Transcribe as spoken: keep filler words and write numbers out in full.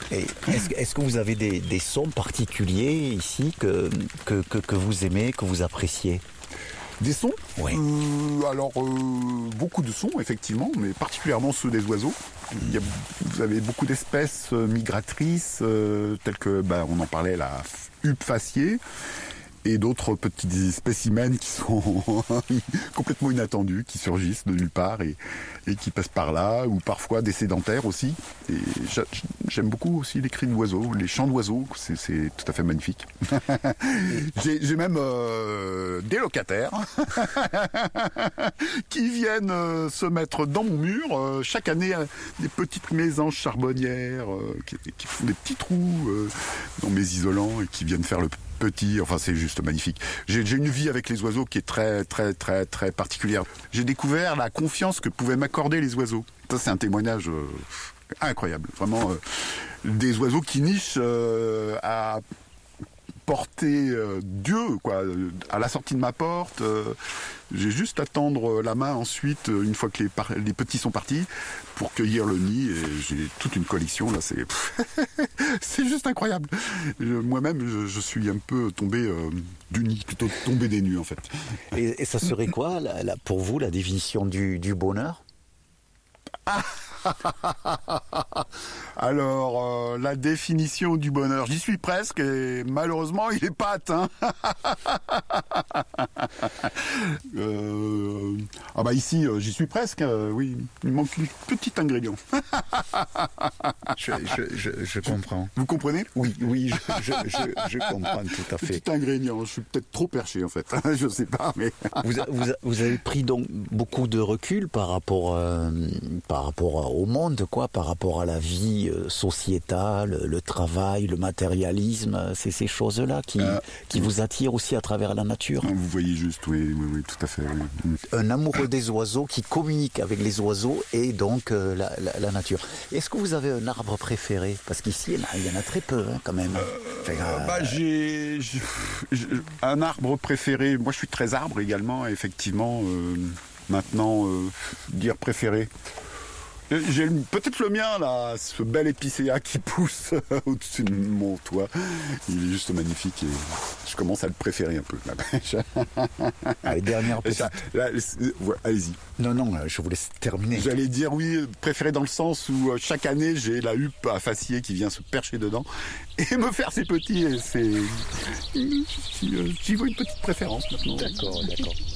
Et est-ce, est-ce que vous avez des, des sons particuliers ici que, que, que, que vous aimez, que vous appréciez? Des sons? Oui. Euh, alors, euh, beaucoup de sons, effectivement, mais particulièrement ceux des oiseaux. Il y a, vous avez beaucoup d'espèces migratrices, euh, telles que, bah, on en parlait, la huppe faciée, et d'autres petits spécimens qui sont complètement inattendus, qui surgissent de nulle part et, et qui passent par là, ou parfois des sédentaires aussi. Et j'aime beaucoup aussi les cris d'oiseaux, les chants d'oiseaux, c'est, c'est tout à fait magnifique. j'ai, j'ai même euh, des locataires qui viennent euh, se mettre dans mon mur euh, chaque année, euh, des petites mésanges charbonnières euh, qui, qui font des petits trous euh, dans mes isolants et qui viennent faire le petit, enfin c'est juste magnifique. J'ai, j'ai une vie avec les oiseaux qui est très très très très particulière. J'ai découvert la confiance que pouvaient m'accorder les oiseaux. Ça c'est un témoignage euh, incroyable. Vraiment euh, des oiseaux qui nichent euh, à porter euh, Dieu quoi, à la sortie de ma porte. Euh, j'ai juste à tendre la main ensuite, une fois que les, par- les petits sont partis, pour cueillir le nid. Et j'ai toute une collection là. C'est c'est juste incroyable. Je, moi-même, je, je suis un peu tombé euh, du nid, plutôt tombé des nues en fait. Et, et ça serait quoi, la, la, pour vous, la définition du, du bonheur? Alors, euh, la définition du bonheur, j'y suis presque et malheureusement, il n'est pas atteint. euh, ah bah ici, euh, j'y suis presque, euh, oui. Il manque un petit ingrédient. je, je, je, je comprends. Vous comprenez? Oui, oui, je, je, je, je comprends tout à fait. Petit ingrédient, je suis peut-être trop perché en fait. Je sais pas, mais... vous, vous, vous avez pris donc beaucoup de recul par rapport, euh, par rapport au monde, quoi, par rapport à la vie euh, sociétale, le travail, le matérialisme, c'est ces choses-là qui, euh, qui vous attirent aussi à travers la nature. Vous voyez juste, oui, oui, oui, tout à fait. Oui. Un amoureux des oiseaux qui communique avec les oiseaux et donc euh, la, la, la nature. Est-ce que vous avez un arbre préféré? Parce qu'ici, il y en a, il y en a très peu, hein, quand même. Euh, enfin, euh... bah, j'ai, j'ai, j'ai un arbre préféré. Moi, je suis très arbre également, effectivement. Euh, maintenant, euh, dire préféré. J'ai peut-être le mien là, ce bel épicéa qui pousse au-dessus de mon toit. Il est juste magnifique et je commence à le préférer un peu. Allez, dernière petite. Ça, là, ouais, allez-y. Non, non, je vous laisse terminer. J'allais dire oui, préféré dans le sens où chaque année j'ai la huppe à facier qui vient se percher dedans et me faire ses petits. Et c'est, j'y vois une petite préférence maintenant. D'accord, d'accord.